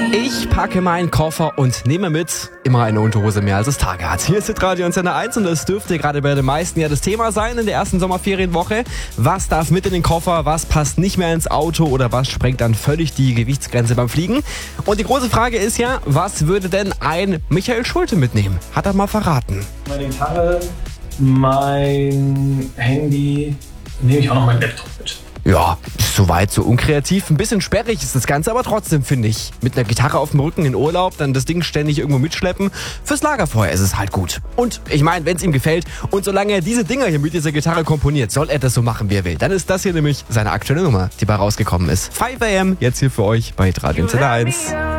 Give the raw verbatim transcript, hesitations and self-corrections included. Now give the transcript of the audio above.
Ich packe meinen Koffer und nehme mit immer eine Unterhose mehr, als es Tage hat. Hier ist Hitradio Antenne eins und das dürfte gerade bei den meisten ja das Thema sein in der ersten Sommerferienwoche. Was darf mit in den Koffer, was passt nicht mehr ins Auto oder was sprengt dann völlig die Gewichtsgrenze beim Fliegen? Und die große Frage ist ja, was würde denn ein Michael Schulte mitnehmen? Hat er mal verraten. Meine Gitarre, mein Handy, nehme ich auch noch meinen Laptop mit. Ja, soweit so unkreativ. Ein bisschen sperrig ist das Ganze, aber trotzdem finde ich. Mit einer Gitarre auf dem Rücken in Urlaub, dann das Ding ständig irgendwo mitschleppen. Fürs Lagerfeuer ist es halt gut. Und ich meine, wenn es ihm gefällt und solange er diese Dinger hier mit dieser Gitarre komponiert, soll er das so machen, wie er will. Dann ist das hier nämlich seine aktuelle Nummer, die bei rausgekommen ist. fünf a m, jetzt hier für euch bei Hitradio Antenne eins.